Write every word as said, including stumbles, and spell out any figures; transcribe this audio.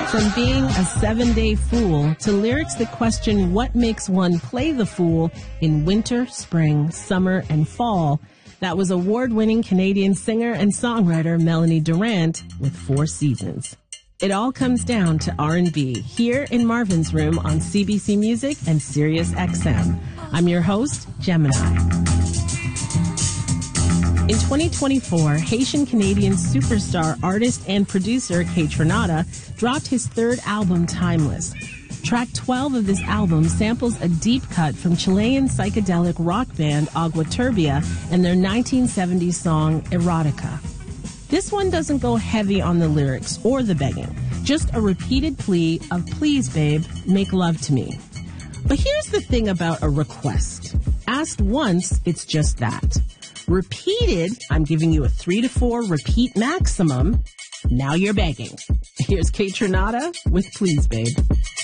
From being a seven-day fool to lyrics that question what makes one play the fool in winter, spring, summer, and fall, that was award-winning Canadian singer and songwriter Melanie Durrant with Four Seasons. It all comes down to R and B here in Marvin's Room on C B C Music and Sirius X M. I'm your host, Gemini. In twenty twenty-four, Haitian-Canadian superstar, artist, and producer Kaytranada dropped his third album, Timeless. Track twelve of this album samples a deep cut from Chilean psychedelic rock band Agua Turbia and their nineteen seventies song, Erotica. This one doesn't go heavy on the lyrics or the begging, just a repeated plea of, please, babe, make love to me. But here's the thing about a request. Asked once, it's just that. Repeated, I'm giving you a three to four repeat maximum. Now you're begging. Here's Kaytranada with Please, Babe.